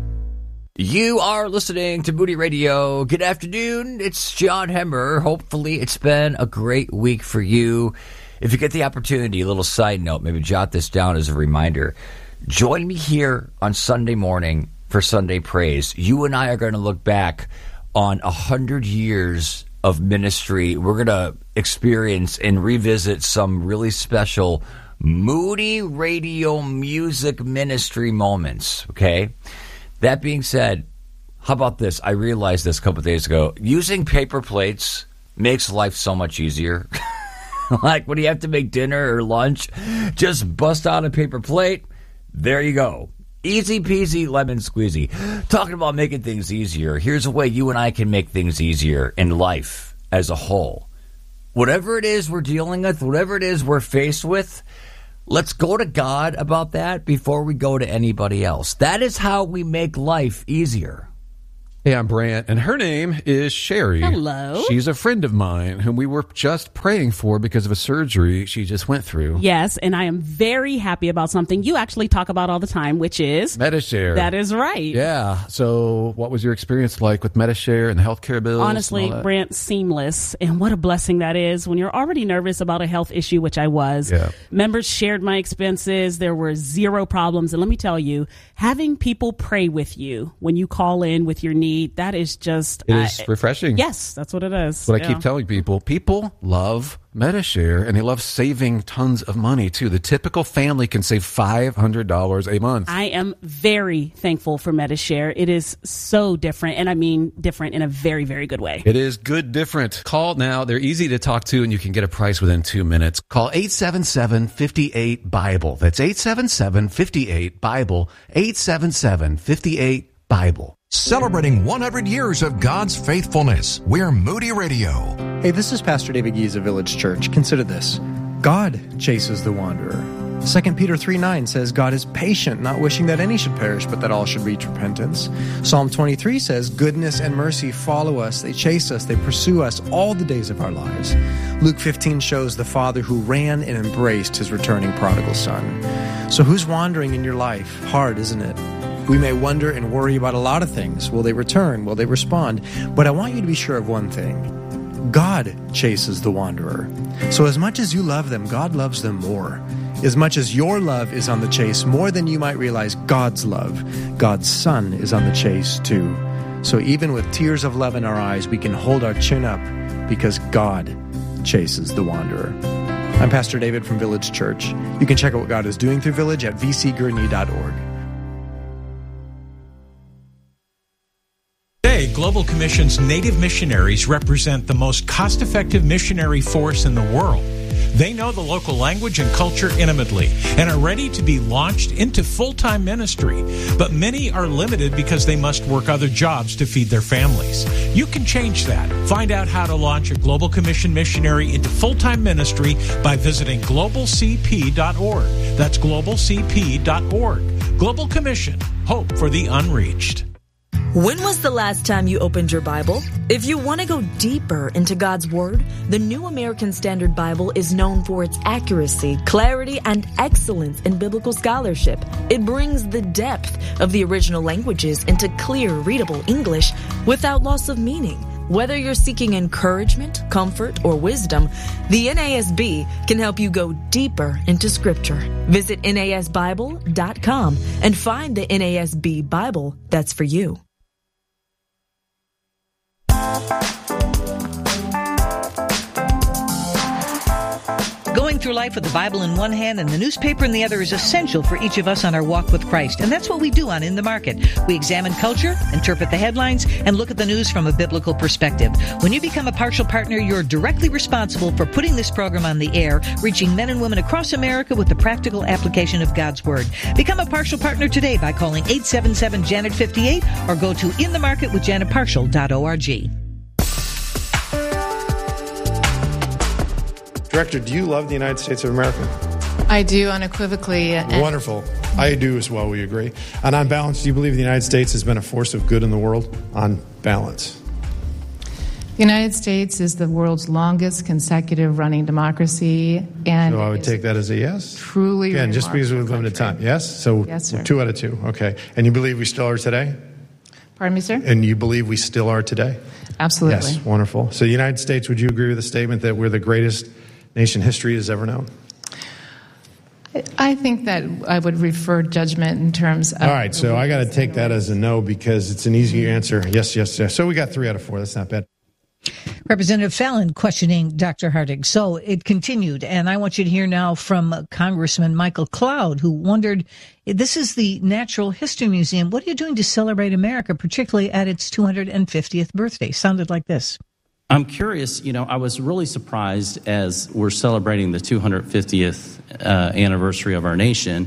You are listening to Moody Radio. Good afternoon. It's John Hemmer. Hopefully it's been a great week for you. If you get the opportunity, a little side note, maybe jot this down as a reminder. Join me here on Sunday morning for Sunday Praise. You and I are going to look back on 100 years of ministry. We're going to experience and revisit some really special Moody Radio music ministry moments, okay? That being said, how about this? I realized this a couple of days ago. Using paper plates makes life so much easier. Like when you have to make dinner or lunch, just bust out a paper plate. There you go. Easy peasy, lemon squeezy. Talking about making things easier, here's a way you and I can make things easier in life as a whole. Whatever it is we're dealing with, whatever it is we're faced with, let's go to God about that before we go to anybody else. That is how we make life easier. Hey, I'm Brant, and her name is Sherry. Hello. She's a friend of mine whom we were just praying for because of a surgery she just went through. Yes, and I am very happy about something you actually talk about all the time, which is Medi-Share. That is right. Yeah. So what was your experience like with Medi-Share and the healthcare bills? Honestly, Brant, seamless. And what a blessing that is when you're already nervous about a health issue, which I was. Yeah. Members shared my expenses. There were zero problems. And let me tell you, having people pray with you when you call in with your need, that is just... It is refreshing. Yes, that's what it is. That's what I keep telling people. People love Medi-Share, and they love saving tons of money, too. The typical family can save $500 a month. I am very thankful for Medi-Share. It is so different, and I mean different in a very, very good way. It is good different. Call now. They're easy to talk to, and you can get a price within 2 minutes. Call 877-58-BIBLE. That's 877-58-BIBLE. 877-58-BIBLE. Celebrating 100 years of God's faithfulness. We're Moody Radio. Hey, this is Pastor David Gies of Village Church. Consider this. God chases the wanderer. 2 Peter 3:9 says, God is patient, not wishing that any should perish, but that all should reach repentance. Psalm 23 says, goodness and mercy follow us. They chase us. They pursue us all the days of our lives. Luke 15 shows the father who ran and embraced his returning prodigal son. So who's wandering in your life? Hard, isn't it? We may wonder and worry about a lot of things. Will they return? Will they respond? But I want you to be sure of one thing. God chases the wanderer. So as much as you love them, God loves them more. As much as your love is on the chase, more than you might realize, God's love, God's Son, is on the chase too. So even with tears of love in our eyes, we can hold our chin up because God chases the wanderer. I'm Pastor David from Village Church. You can check out what God is doing through Village at vcgurney.org. Today, Global Commission's Native missionaries represent the most cost-effective missionary force in the world. They know the local language and culture intimately and are ready to be launched into full-time ministry. But many are limited because they must work other jobs to feed their families. You can change that. Find out how to launch a Global Commission missionary into full-time ministry by visiting globalcp.org. That's globalcp.org. Global Commission. Hope for the unreached. When was the last time you opened your Bible? If you want to go deeper into God's Word, the New American Standard Bible is known for its accuracy, clarity, and excellence in biblical scholarship. It brings the depth of the original languages into clear, readable English without loss of meaning. Whether you're seeking encouragement, comfort, or wisdom, the NASB can help you go deeper into Scripture. Visit NASBible.com and find the NASB Bible that's for you. Going through life with the Bible in one hand and the newspaper in the other is essential for each of us on our walk with Christ. And that's what we do on In the Market. We examine culture, interpret the headlines, and look at the news from a biblical perspective. When you become a partial partner, you're directly responsible for putting this program on the air, reaching men and women across America with the practical application of God's Word. Become a partial partner today by calling 877-JANET-58 or go to inthemarketwithjanetpartial.org. Director, do you love the United States of America? I do unequivocally. Wonderful. I do as well, we agree. And on balance, do you believe the United States has been a force of good in the world? On balance. The United States is the world's longest consecutive running democracy. And so I would take that as a yes? Truly again, just because we have limited time. Yes? So yes, sir. 2 out of 2. Okay. And you believe we still are today? Pardon me, sir? And you believe we still are today? Absolutely. Yes, wonderful. So the United States, would you agree with the statement that we're the greatest nation history has ever known? I think that I would refer judgment in terms of... All right, so I got to take that as a no because it's an easy answer. Yes, yes, yes. So we got 3 out of 4. That's not bad. Representative Fallon questioning Dr. Hartig. So it continued, and I want you to hear now from Congressman Michael Cloud, who wondered, this is the Natural History Museum. What are you doing to celebrate America, particularly at its 250th birthday? Sounded like this. I'm curious, I was really surprised as we're celebrating the 250th anniversary of our nation.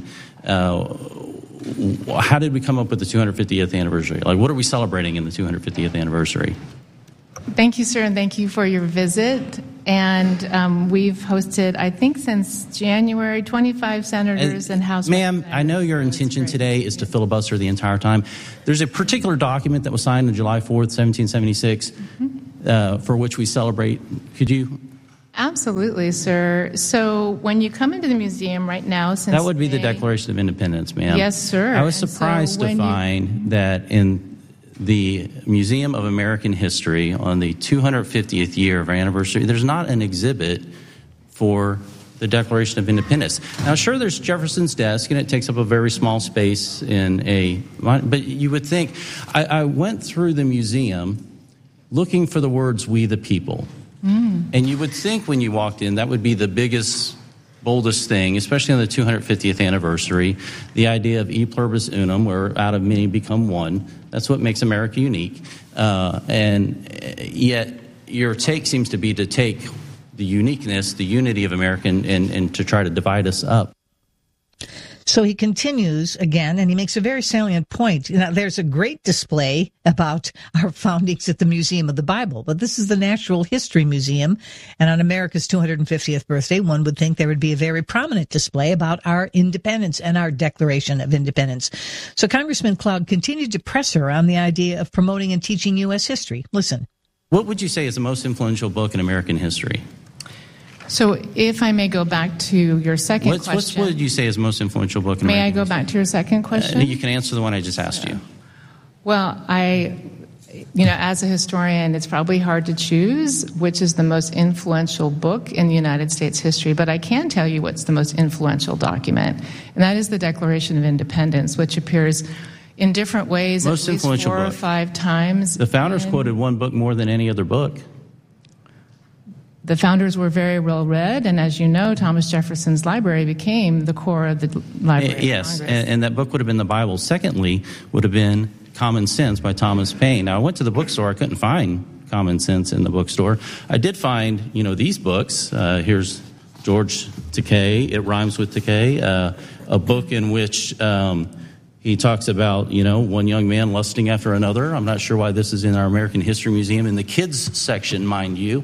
How did we come up with the 250th anniversary? Like, what are we celebrating in the 250th anniversary? Thank you, sir, and thank you for your visit. And we've hosted, I think, since January, 25 senators and House Ma'am, I know your intention today is to filibuster the entire time. There's a particular document that was signed on July 4th, 1776, for which we celebrate. Could you... Absolutely, sir. So when you come into the museum right now, since that would be the Declaration of Independence, ma'am. Yes, sir. I was surprised to find that in the Museum of American History on the 250th year of our anniversary, there's not an exhibit for the Declaration of Independence. Now, sure, there's Jefferson's desk, and it takes up a very small space but you would think, I went through the museum looking for the words, "we the people." And you would think when you walked in, that would be the biggest, boldest thing, especially on the 250th anniversary, the idea of e pluribus unum, where out of many become one. That's what makes America unique. And yet your take seems to be to take the uniqueness, the unity of America, and to try to divide us up. So he continues again, and he makes a very salient point. Now, there's a great display about our foundings at the Museum of the Bible, but this is the Natural History Museum, and on America's 250th birthday, one would think there would be a very prominent display about our independence and our Declaration of Independence. So Congressman Cloud continued to press her on the idea of promoting and teaching U.S. history. Listen. What would you say is the most influential book in American history? So if I may go back to your second question. What would you say is the most influential book in American history? May I go back to your second question? You can answer the one I just asked you. Well, as a historian, it's probably hard to choose which is the most influential book in the United States history, but I can tell you what's the most influential document, and that is the Declaration of Independence, which appears in different ways most at least 4 or 5 times. The founders quoted one book more than any other book. The founders were very well read, and as you know, Thomas Jefferson's library became the core of the Library yes, of Congress. And that book would have been the Bible. Secondly, would have been Common Sense by Thomas Paine. Now, I went to the bookstore. I couldn't find Common Sense in the bookstore. I did find, these books. Here's George Takei. It rhymes with Takei. A book in which he talks about, one young man lusting after another. I'm not sure why this is in our American History Museum in the kids section, mind you.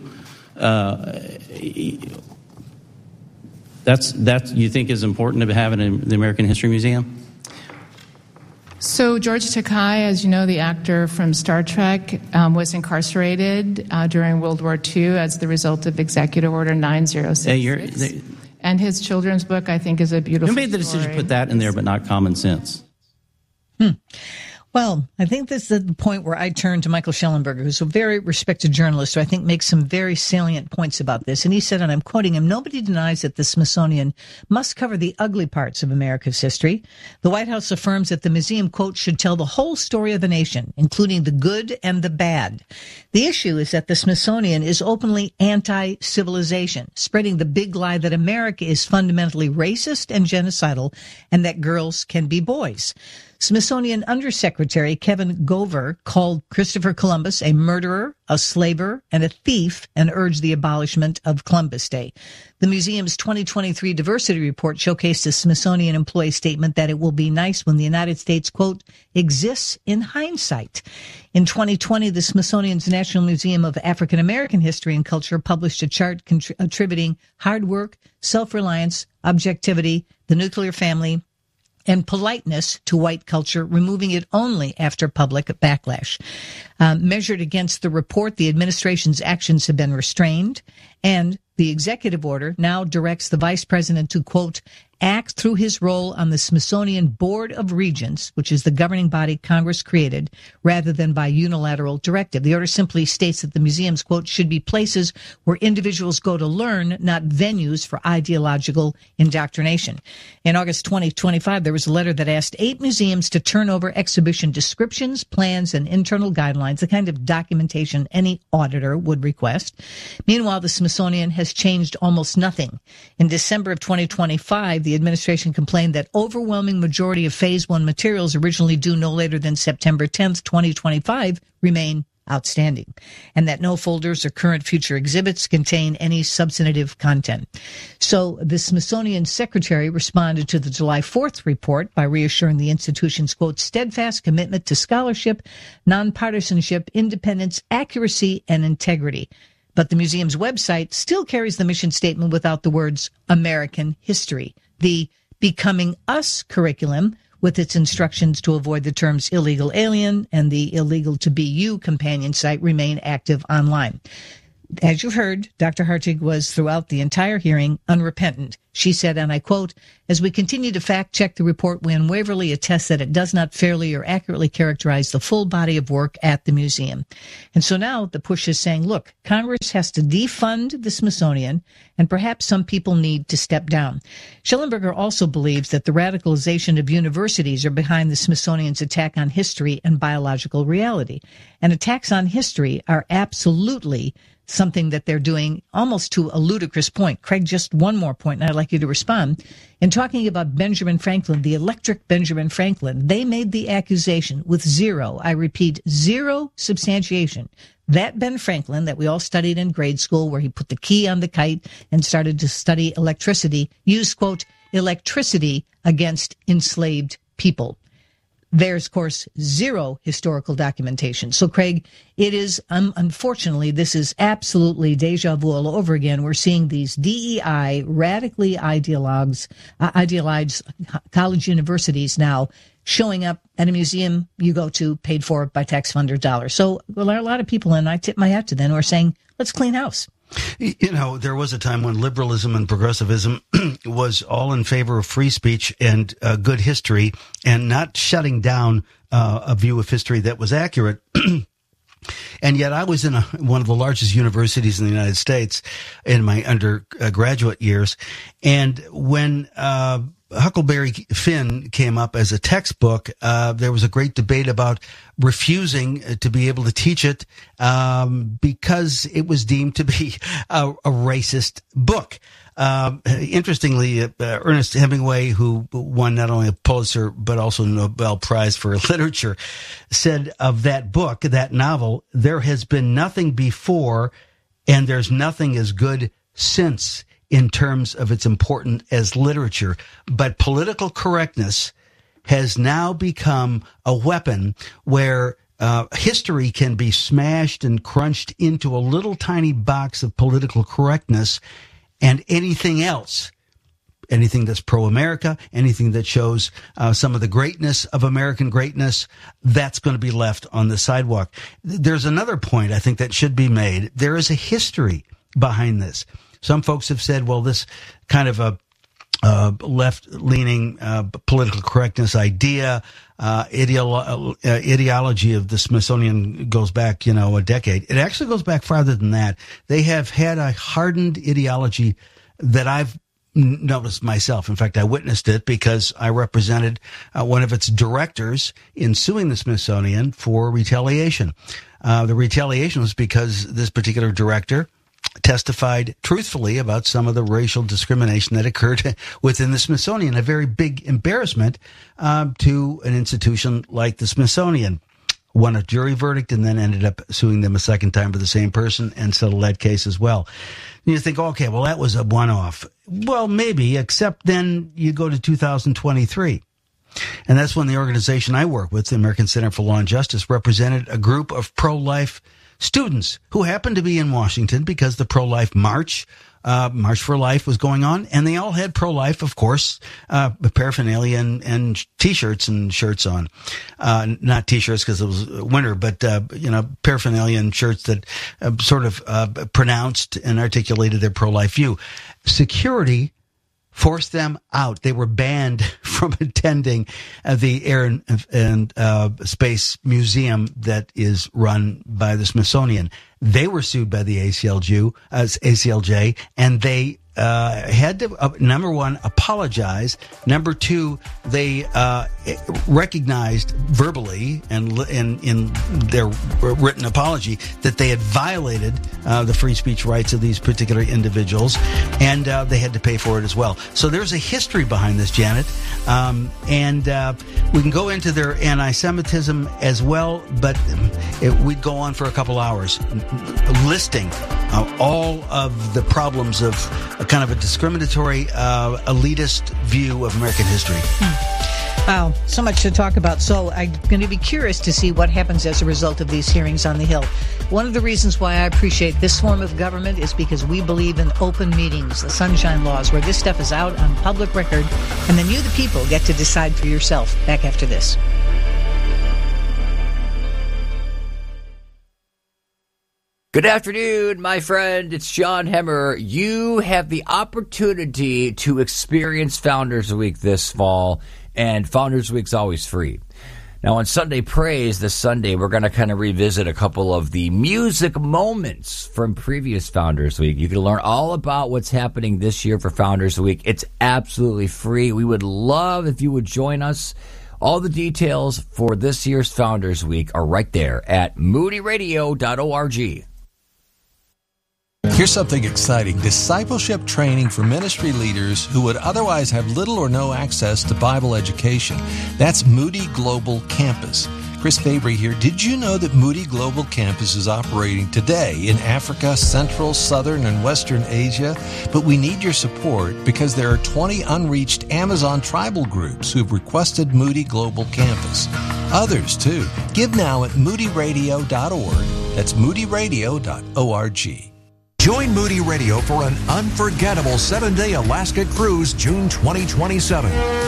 That you think is important to have it in the American History Museum? So George Takei, as you know, the actor from Star Trek, was incarcerated during World War II as the result of Executive Order 9066. And his children's book, I think, is a beautiful Who made the decision to put that in there but not Common Sense? Well, I think this is the point where I turn to Michael Schellenberger, who's a very respected journalist who I think makes some very salient points about this. And he said, and I'm quoting him, "Nobody denies that the Smithsonian must cover the ugly parts of America's history. The White House affirms that the museum, quote, should tell the whole story of the nation, including the good and the bad. The issue is that the Smithsonian is openly anti-civilization, spreading the big lie that America is fundamentally racist and genocidal and that girls can be boys." Smithsonian Undersecretary Kevin Gover called Christopher Columbus a murderer, a slaver, and a thief, and urged the abolishment of Columbus Day. The museum's 2023 diversity report showcased a Smithsonian employee statement that it will be nice when the United States, quote, exists in hindsight. In 2020, the Smithsonian's National Museum of African American History and Culture published a chart attributing hard work, self-reliance, objectivity, the nuclear family, and politeness to white culture, removing it only after public backlash. Measured against the report, the administration's actions have been restrained, and the executive order now directs the vice president to, quote, act through his role on the Smithsonian Board of Regents, which is the governing body Congress created, rather than by unilateral directive. The order simply states that the museums, quote, should be places where individuals go to learn, not venues for ideological indoctrination. In August 2025, there was a letter that asked 8 museums to turn over exhibition descriptions, plans, and internal guidelines, the kind of documentation any auditor would request. Meanwhile, the Smithsonian has changed almost nothing. In December of 2025, the administration complained that overwhelming majority of Phase 1 materials originally due no later than September 10th, 2025 remain outstanding, and that no folders or current future exhibits contain any substantive content. So the Smithsonian secretary responded to the July 4th report by reassuring the institution's, quote, steadfast commitment to scholarship, nonpartisanship, independence, accuracy, and integrity. But the museum's website still carries the mission statement without the words American history. The Becoming Us curriculum, with its instructions to avoid the terms illegal alien and the illegal to be you companion site, remain active online. As you've heard, Dr. Hartig was throughout the entire hearing unrepentant. She said, and I quote, as we continue to fact-check the report, we unwaveringly attest that it does not fairly or accurately characterize the full body of work at the museum. And so now the push is saying, look, Congress has to defund the Smithsonian, and perhaps some people need to step down. Schellenberger also believes that the radicalization of universities are behind the Smithsonian's attack on history and biological reality. And attacks on history are absolutely something that they're doing almost to a ludicrous point. Craig, just one more point, and I'd like you to respond. In talking about Benjamin Franklin, the electric Benjamin Franklin, they made the accusation with zero, I repeat, zero substantiation. That Ben Franklin that we all studied in grade school, where he put the key on the kite and started to study electricity, used, quote, electricity against enslaved people. There's, of course, zero historical documentation. So, Craig, it is, unfortunately, this is absolutely deja vu all over again. We're seeing these DEI, radically idealized college universities now showing up at a museum you go to paid for by tax funder dollars. So a lot of people, and I tip my hat to them, are saying, let's clean house. You know, there was a time when liberalism and progressivism was all in favor of free speech and good history and not shutting down a view of history that was accurate. And yet I was in one of the largest universities in the United States in my undergraduate years. And when Huckleberry Finn came up as a textbook, there was a great debate about refusing to be able to teach it because it was deemed to be a racist book. Interestingly, Ernest Hemingway, who won not only a Pulitzer but also a Nobel Prize for Literature, said of that book, that novel, there has been nothing before and there's nothing as good since in terms of its importance as literature. But political correctness has now become a weapon where history can be smashed and crunched into a little tiny box of political correctness, and anything else, anything that's pro-America, anything that shows some of the greatness of American greatness, that's going to be left on the sidewalk. There's another point I think that should be made. There is a history behind this. Some folks have said, well, this kind of a left-leaning political correctness idea, ideology of the Smithsonian goes back, a decade. It actually goes back farther than that. They have had a hardened ideology that I've noticed myself. In fact, I witnessed it because I represented one of its directors in suing the Smithsonian for retaliation. The retaliation was because this particular director testified truthfully about some of the racial discrimination that occurred within the Smithsonian, a very big embarrassment to an institution like the Smithsonian. Won a jury verdict and then ended up suing them a second time for the same person and settled that case as well. And you think, okay, well, that was a one-off. Well, maybe, except then you go to 2023. And that's when the organization I work with, the American Center for Law and Justice, represented a group of pro-life students who happened to be in Washington because the pro-life March for Life was going on, and they all had pro-life, of course, paraphernalia and T-shirts and shirts on. Not T-shirts because it was winter, but, paraphernalia and shirts that sort of pronounced and articulated their pro-life view. Security forced them out. They were banned from attending the Air and Space Museum that is run by the Smithsonian. They were sued by the ACLJ, and they had to, number one, apologize. Number two, they recognized verbally and in their written apology that they had violated the free speech rights of these particular individuals, and they had to pay for it as well. So there's a history behind this, Janet, and we can go into their anti-Semitism as well, but we'd go on for a couple hours listing all of the problems of a kind of a discriminatory, elitist view of American history. Wow, so much to talk about. So I'm going to be curious to see what happens as a result of these hearings on the Hill. One of the reasons why I appreciate this form of government is because we believe in open meetings, the sunshine laws, where this stuff is out on public record, and then you, the people, get to decide for yourself. Back after this. Good afternoon, my friend. It's John Hemmer. You have the opportunity to experience Founders Week this fall, and Founders Week's always free. Now, on Sunday Praise this Sunday, we're going to kind of revisit a couple of the music moments from previous Founders Week. You can learn all about what's happening this year for Founders Week. It's absolutely free. We would love if you would join us. All the details for this year's Founders Week are right there at moodyradio.org. Here's something exciting. Discipleship training for ministry leaders who would otherwise have little or no access to Bible education. That's Moody Global Campus. Chris Fabry here. Did you know that Moody Global Campus is operating today in Africa, Central, Southern, and Western Asia? But we need your support because there are 20 unreached Amazon tribal groups who've requested Moody Global Campus. Others, too. Give now at moodyradio.org. That's moodyradio.org. Join Moody Radio for an unforgettable 7-day Alaska cruise June 2027.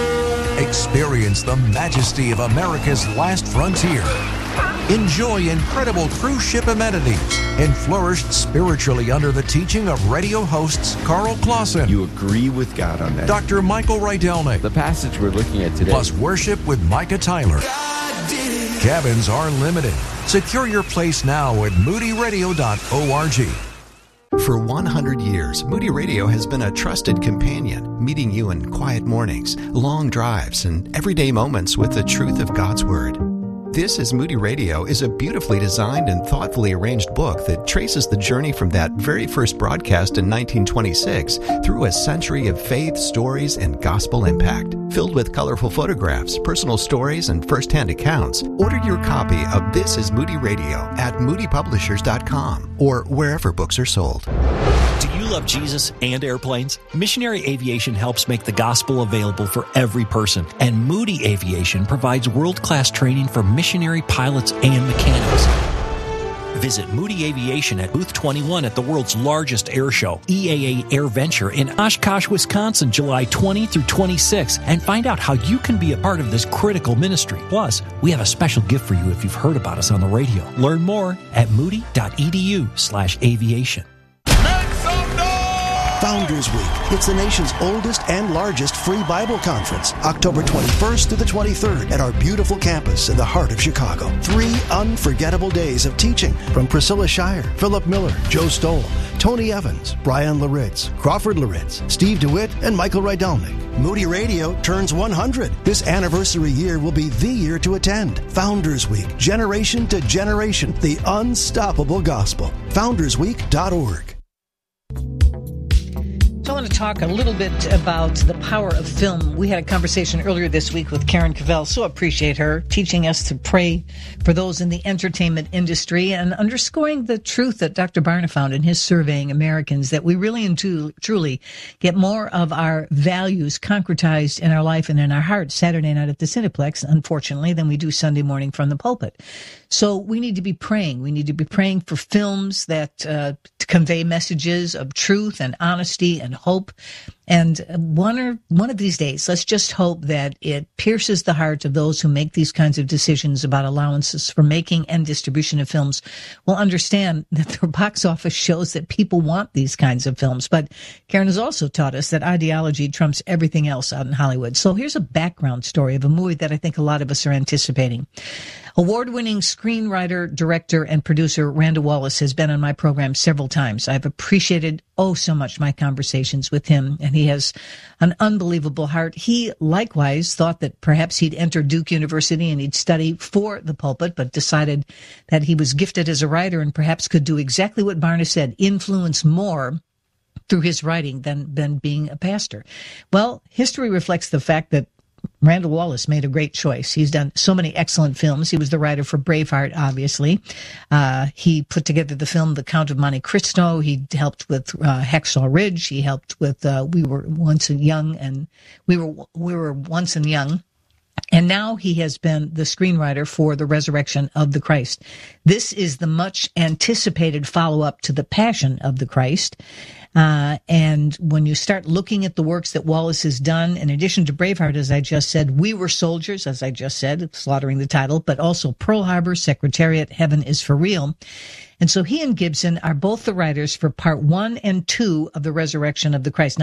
Experience the majesty of America's last frontier. Enjoy incredible cruise ship amenities and flourish spiritually under the teaching of radio hosts Carl Clausen. You agree with God on that. Dr. Michael Rydelnik. The passage we're looking at today. Plus worship with Micah Tyler. Cabins are limited. Secure your place now at moodyradio.org. For 100 years, Moody Radio has been a trusted companion, meeting you in quiet mornings, long drives, and everyday moments with the truth of God's Word. This is Moody Radio is a beautifully designed and thoughtfully arranged book that traces the journey from that very first broadcast in 1926 through a century of faith, stories, and gospel impact. Filled with colorful photographs, personal stories, and first-hand accounts, order your copy of This is Moody Radio at moodypublishers.com or wherever books are sold. Do you love Jesus and airplanes? Missionary Aviation helps make the gospel available for every person, and Moody Aviation provides world-class training for missionary pilots and mechanics. Visit Moody Aviation at Booth 21 at the world's largest air show, EAA Air Venture in Oshkosh, Wisconsin, July 20 through 26, and find out how you can be a part of this critical ministry. Plus, we have a special gift for you if you've heard about us on the radio. Learn more at moody.edu/aviation. Founders Week. It's the nation's oldest and largest free Bible conference, October 21st through the 23rd at our beautiful campus in the heart of Chicago. 3 unforgettable days of teaching from Priscilla Shire, Philip Miller, Joe Stoll, Tony Evans, Brian Laritz, Crawford Laritz, Steve DeWitt, and Michael Rydelnik. Moody Radio turns 100. This anniversary year will be the year to attend. Founders Week, generation to generation, the unstoppable gospel. FoundersWeek.org. So want to talk a little bit about the power of film. We had a conversation earlier this week with Karen Cavell. So appreciate her teaching us to pray for those in the entertainment industry and underscoring the truth that Dr. Barna found in his surveying Americans, that we really and truly get more of our values concretized in our life and in our hearts Saturday night at the Cineplex, unfortunately, than we do Sunday morning from the pulpit. So we need to be praying. We need to be praying for films that convey messages of truth and honesty and hope. And one of these days, let's just hope that it pierces the heart of those who make these kinds of decisions about allowances for making and distribution of films will understand that their box office shows that people want these kinds of films. But Karen has also taught us that ideology trumps everything else out in Hollywood. So here's a background story of a movie that I think a lot of us are anticipating. Award-winning screenwriter, director, and producer Randall Wallace has been on my program several times. I've appreciated so much my conversations with him, and he has an unbelievable heart. He likewise thought that perhaps he'd enter Duke University and he'd study for the pulpit, but decided that he was gifted as a writer and perhaps could do exactly what Barna said, influence more through his writing than being a pastor. Well, history reflects the fact that Randall Wallace made a great choice. He's done so many excellent films. He was the writer for Braveheart, obviously. He put together the film The Count of Monte Cristo. He helped with Hacksaw Ridge. He helped with We Were Once and Young. And now he has been the screenwriter for The Resurrection of the Christ. This is the much anticipated follow-up to The Passion of the Christ. And when you start looking at the works that Wallace has done, in addition to Braveheart, as I just said, We Were Soldiers, as I just said, slaughtering the title, but also Pearl Harbor, Secretariat, Heaven is for Real. And so he and Gibson are both the writers for part 1 and 2 of The Resurrection of the Christ. Now,